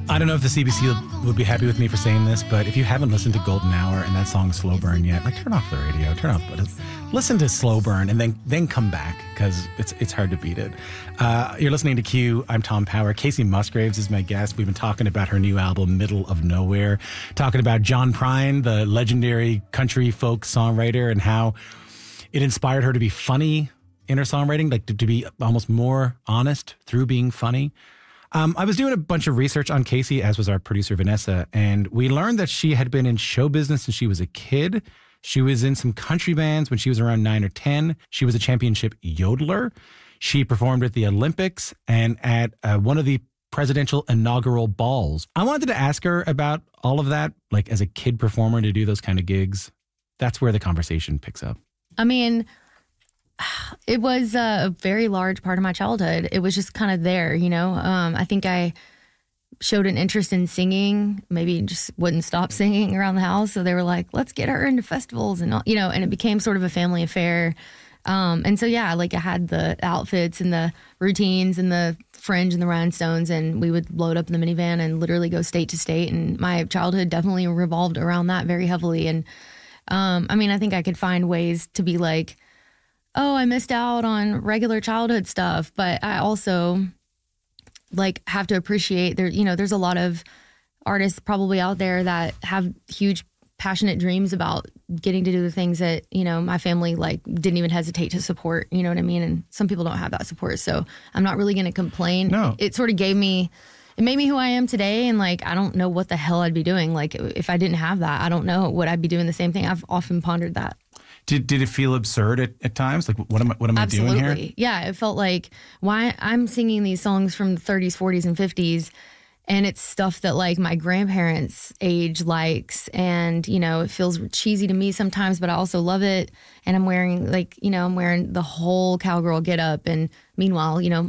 I don't know if the CBC would be happy with me for saying this, but if you haven't listened to Golden Hour and that song Slow Burn yet, like turn off the radio, listen to Slow Burn and then come back because it's hard to beat it. You're listening to Q. I'm Tom Power. Casey Musgraves is my guest. We've been talking about her new album, Middle of Nowhere, talking about John Prine, the legendary country folk songwriter, and how it inspired her to be funny in her songwriting, like to be almost more honest through being funny. I was doing a bunch of research on Casey, as was our producer, Vanessa, and we learned that she had been in show business since she was a kid. She was in some country bands when she was around 9 or 10. She was a championship yodeler. She performed at the Olympics and at one of the presidential inaugural balls. I wanted to ask her about all of that, like as a kid performer to do those kind of gigs. That's where the conversation picks up. I mean, it was a very large part of my childhood. It was just kind of there, you know. I think I showed an interest in singing, maybe just wouldn't stop singing around the house. So they were like, let's get her into festivals and all, you know, and it became sort of a family affair. And so, yeah, like I had the outfits and the routines and the fringe and the rhinestones, and we would load up in the minivan and literally go state to state. And my childhood definitely revolved around that very heavily. And I mean, I think I could find ways to be like, oh, I missed out on regular childhood stuff. But I also like have to appreciate there, you know, there's a lot of artists probably out there that have huge passionate dreams about getting to do the things that, you know, my family like didn't even hesitate to support, you know what I mean? And some people don't have that support. So I'm not really going to complain. No. It sort of made me who I am today. And like, I don't know what the hell I'd be doing. Like if I didn't have that, I don't know, would I be doing the same thing? I've often pondered that. Did it feel absurd at times? Like, what am I doing here? Absolutely. Yeah, it felt like, why I'm singing these songs from the 30s, 40s, and 50s, and it's stuff that like my grandparents' age likes, and you know, it feels cheesy to me sometimes, but I also love it. And I'm wearing like, you know, I'm wearing the whole cowgirl get up, and meanwhile, you know,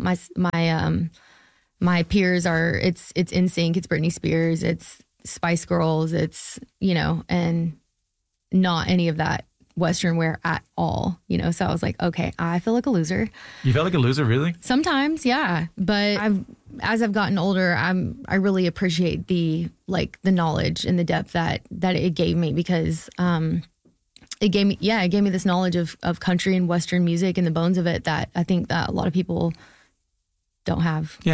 my peers are it's NSYNC, it's Britney Spears, it's Spice Girls, it's, you know, and not any of that Western wear at all, you know. So I was like, okay, I feel like a loser. You felt like a loser, really? Sometimes, yeah. But as I've gotten older, I really appreciate the knowledge and the depth that it gave me, because it gave me this knowledge of country and Western music and the bones of it that I think that a lot of people don't have. Yeah,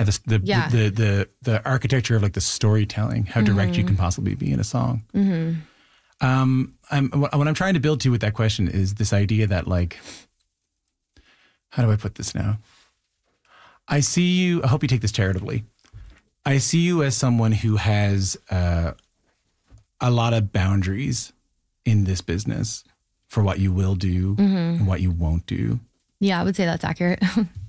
the architecture of like the storytelling, how direct you can possibly be in a song. Mm-hmm. What I'm trying to build to with that question is this idea that, like, how do I put this now? I see you, I hope you take this charitably. I see you as someone who has a lot of boundaries in this business for what you will do and what you won't do. Yeah, I would say that's accurate.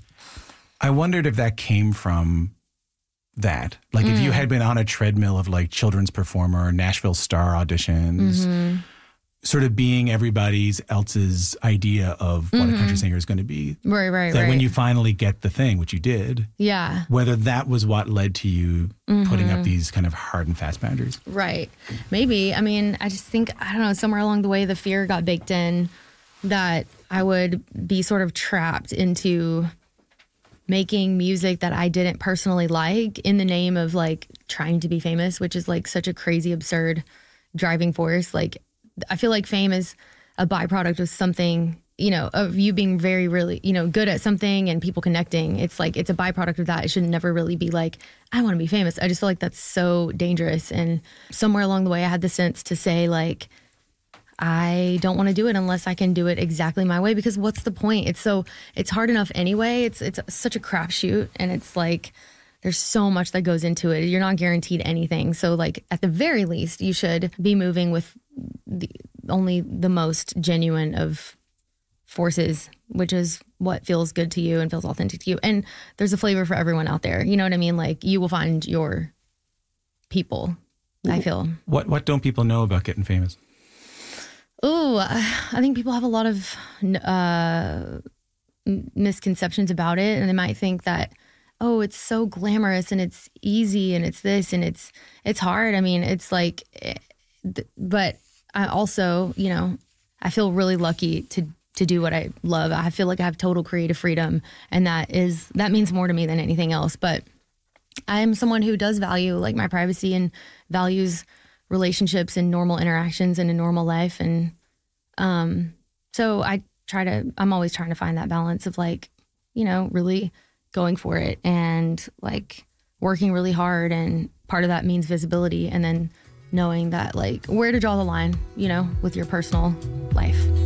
I wondered if that came from that. Like if you had been on a treadmill of like children's performer, Nashville Star auditions, sort of being everybody else's idea of what a country singer is going to be. Right. That when you finally get the thing, which you did. Yeah. Whether that was what led to you putting up these kind of hard and fast boundaries. Right. Maybe. I mean, I just think, I don't know, somewhere along the way, the fear got baked in that I would be sort of trapped into making music that I didn't personally like in the name of like trying to be famous, which is like such a crazy, absurd driving force. Like, I feel like fame is a byproduct of something, you know, of you being very, really, you know, good at something and people connecting. It's like, it's a byproduct of that. It should never really be like, I want to be famous. I just feel like that's so dangerous. And somewhere along the way, I had the sense to say like, I don't want to do it unless I can do it exactly my way, because what's the point? It's hard enough anyway. It's such a crapshoot, and it's like there's so much that goes into it. You're not guaranteed anything. So like at the very least, you should be moving with only the most genuine of forces, which is what feels good to you and feels authentic to you. And there's a flavor for everyone out there. You know what I mean? Like you will find your people, I feel. What don't people know about getting famous? Oh, I think people have a lot of misconceptions about it, and they might think that, oh, it's so glamorous and it's easy and it's this and it's hard. I mean, it's like, but I also, you know, I feel really lucky to do what I love. I feel like I have total creative freedom, and that means more to me than anything else. But am someone who does value like my privacy and values relationships and normal interactions in a normal life. And so I'm always trying to find that balance of like, you know, really going for it and like working really hard. And part of that means visibility, and then knowing that like where to draw the line, you know, with your personal life.